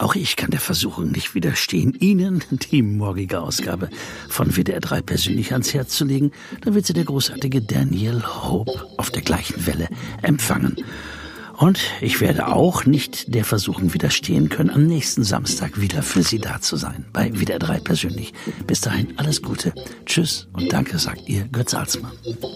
Auch ich kann der Versuchung nicht widerstehen, Ihnen die morgige Ausgabe von WDR 3 persönlich ans Herz zu legen. Dann wird sie der großartige Daniel Hope auf der gleichen Welle empfangen. Und ich werde auch nicht der Versuchung widerstehen können, am nächsten Samstag wieder für Sie da zu sein. Bei WDR 3 persönlich. Bis dahin alles Gute. Tschüss und danke, sagt Ihr Götz Alsmann.